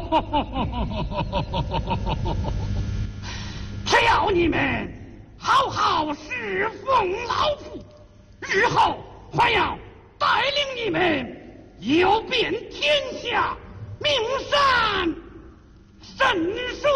只要你们好好侍奉老夫，日后还要带领你们游遍天下，名山甚水。